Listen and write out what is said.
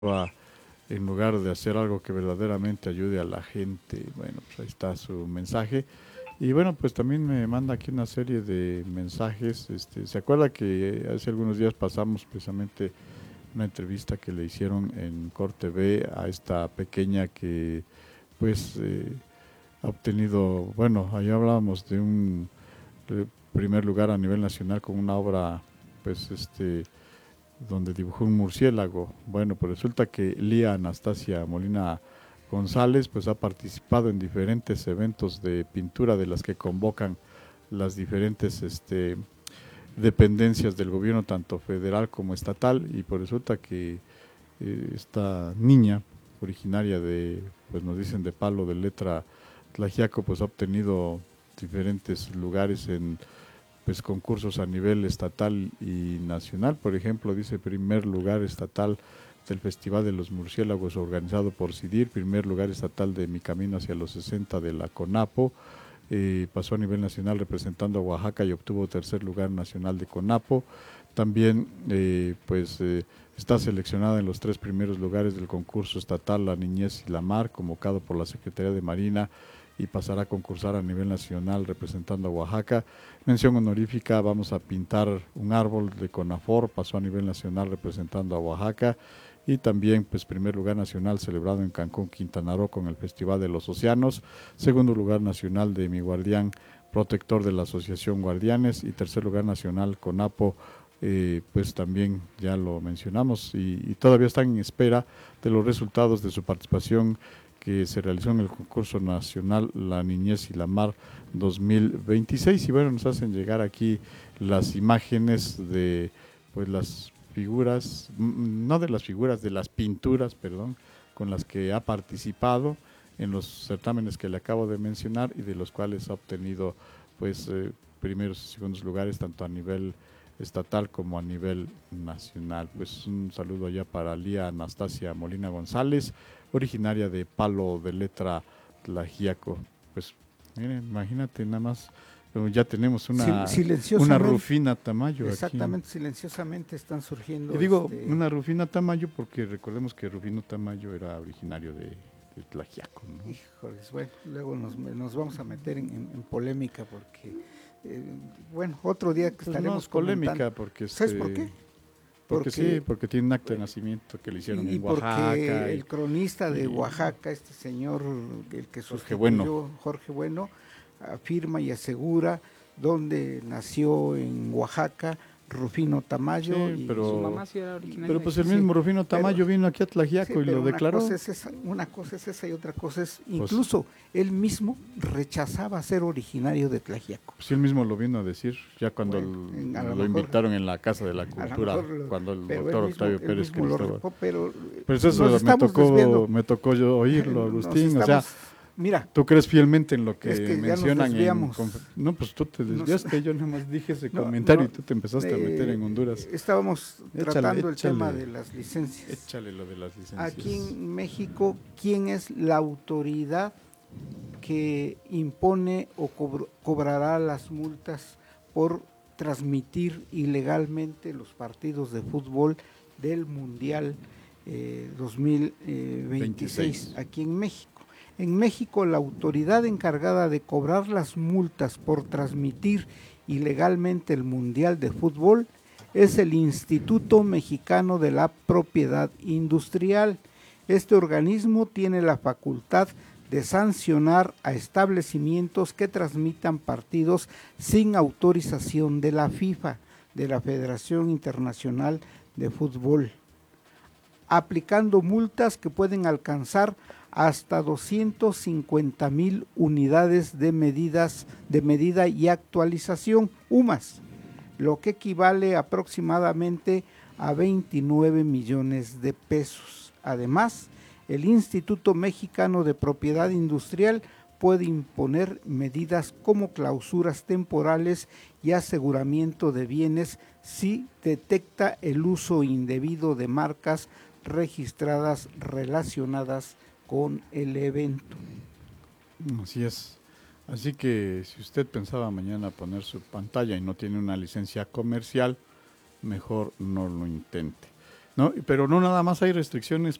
en lugar de hacer algo que verdaderamente ayude a la gente. Bueno, pues ahí está su mensaje. Y bueno, pues también me manda aquí una serie de mensajes. ¿Se acuerda que hace algunos días pasamos precisamente una entrevista que le hicieron en Corte B a esta pequeña que pues ha obtenido, bueno, ahí hablábamos de un primer lugar a nivel nacional con una obra pues donde dibujó un murciélago. Bueno, pues resulta que Lía Anastasia Molina González pues ha participado en diferentes eventos de pintura de las que convocan las diferentes dependencias del gobierno, tanto federal como estatal, y pues resulta que esta niña, originaria de, pues nos dicen de Palo de Letra Tlaxiaco, pues ha obtenido diferentes lugares en pues concursos a nivel estatal y nacional. Por ejemplo, dice primer lugar estatal del Festival de los Murciélagos organizado por CIDIR, primer lugar estatal de Mi Camino hacia los 60 de la CONAPO, pasó a nivel nacional representando a Oaxaca y obtuvo tercer lugar nacional de CONAPO. También está seleccionada en los tres primeros lugares del concurso estatal La Niñez y la Mar, convocado por la Secretaría de Marina, y pasará a concursar a nivel nacional representando a Oaxaca. Mención honorífica, vamos a pintar un árbol de CONAFOR, pasó a nivel nacional representando a Oaxaca. Y también pues primer lugar nacional celebrado en Cancún, Quintana Roo, con el Festival de los Océanos, segundo lugar nacional de Mi Guardián, protector de la Asociación Guardianes, y tercer lugar nacional CONAPO, pues también ya lo mencionamos, y todavía están en espera de los resultados de su participación que se realizó en el concurso nacional La Niñez y la Mar 2026. Y bueno, nos hacen llegar aquí las imágenes de pues las figuras, no de las figuras, de las pinturas, perdón, con las que ha participado en los certámenes que le acabo de mencionar, y de los cuales ha obtenido pues primeros y segundos lugares tanto a nivel estatal como a nivel nacional. Pues un saludo allá para Lía Anastasia Molina González, originaria de Palo de Letra Tlaxiaco. Pues miren, imagínate nada más, ya tenemos una Rufina Tamayo aquí. Exactamente, silenciosamente están surgiendo. Y digo una Rufina Tamayo porque recordemos que Rufino Tamayo era originario de Tlaxiaco, ¿no? Híjoles, bueno, luego nos vamos a meter en polémica porque, bueno, otro día que pues estaremos no es polémica comentando. porque ¿Sabes por qué? Porque sí, porque tiene un acto de nacimiento que le hicieron en Oaxaca. Porque el cronista de Oaxaca, este señor, el que sustituyó, Jorge Bueno, afirma y asegura dónde nació en Oaxaca Rufino Tamayo. Sí, y pero, su mamá sí era originaria. Pero pues el mismo Rufino Tamayo vino aquí a Tlaxiaco y lo declaró. Una cosa es esa y otra cosa es, incluso él mismo rechazaba ser originario de Tlaxiaco. Sí, él mismo lo vino a decir, ya cuando lo invitaron en la Casa de la Cultura, cuando el doctor Octavio Pérez Cristóbal. Pero eso me tocó yo oírlo, Agustín, o sea... Mira, ¿tú crees fielmente en lo que mencionan? No, pues tú te desviaste, yo nada más dije ese comentario y tú te empezaste a meter en Honduras. Estábamos tratando el tema de las licencias. Échale lo de las licencias. Aquí en México, ¿quién es la autoridad que impone o cobrará las multas por transmitir ilegalmente los partidos de fútbol del Mundial 2026 aquí en México? En México, la autoridad encargada de cobrar las multas por transmitir ilegalmente el Mundial de Fútbol es el Instituto Mexicano de la Propiedad Industrial. Este organismo tiene la facultad de sancionar a establecimientos que transmitan partidos sin autorización de la FIFA, de la Federación Internacional de Fútbol, aplicando multas que pueden alcanzar hasta 250,000 unidades de medida y actualización UMAS, lo que equivale aproximadamente a 29 millones de pesos. Además, el Instituto Mexicano de Propiedad Industrial puede imponer medidas como clausuras temporales y aseguramiento de bienes si detecta el uso indebido de marcas registradas relacionadas con el evento. Así es. Así que si usted pensaba mañana poner su pantalla y no tiene una licencia comercial, mejor no lo intente. ¿no? Pero no nada más hay restricciones